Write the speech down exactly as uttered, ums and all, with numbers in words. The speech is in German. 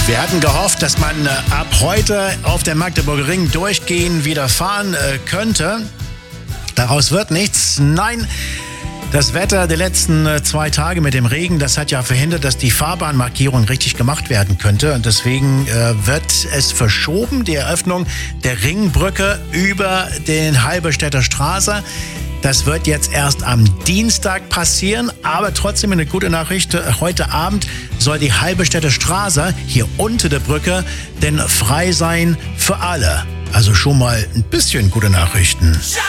Wir hatten gehofft, dass man äh, ab heute auf der Magdeburger Ring durchgehend wieder fahren äh, könnte. Daraus wird nichts. Nein, das Wetter der letzten äh, zwei Tage mit dem Regen, das hat ja verhindert, dass die Fahrbahnmarkierung richtig gemacht werden könnte. Und deswegen äh, wird es verschoben, die Eröffnung der Ringbrücke über den Halberstädter Straße. Das wird jetzt erst am Dienstag passieren, aber trotzdem eine gute Nachricht. Heute Abend soll die Halberstädter Straße hier unter der Brücke denn frei sein für alle. Also schon mal ein bisschen gute Nachrichten.